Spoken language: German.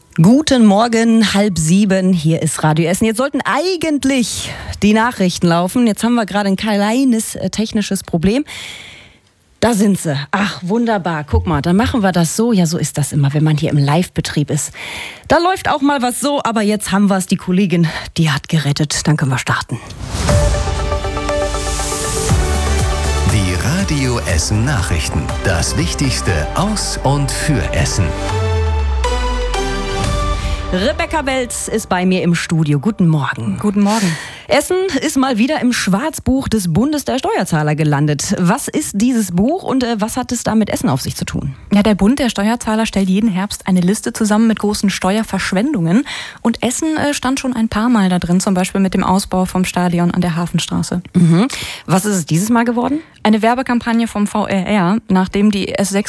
Guten Morgen, 6:30. Hier ist Radio Essen. Jetzt sollten eigentlich die Nachrichten laufen. Jetzt haben wir gerade ein kleines technisches Problem. Da sind sie. Ach, wunderbar. Guck mal, dann machen wir das so. Ja, so ist das immer, wenn man hier im Live-Betrieb ist. Da läuft auch mal was so, aber jetzt haben wir es. Die Kollegin, die hat gerettet. Dann können wir starten. Die Radio Essen Nachrichten. Das Wichtigste aus und für Essen. Rebecca Welz ist bei mir im Studio. Guten Morgen. Guten Morgen. Essen ist mal wieder im Schwarzbuch des Bundes der Steuerzahler gelandet. Was ist dieses Buch und was hat es da mit Essen auf sich zu tun? Ja, der Bund der Steuerzahler stellt jeden Herbst eine Liste zusammen mit großen Steuerverschwendungen. Und Essen stand schon ein paar Mal da drin, zum Beispiel mit dem Ausbau vom Stadion an der Hafenstraße. Was ist es dieses Mal geworden? Eine Werbekampagne vom VRR, nachdem die S6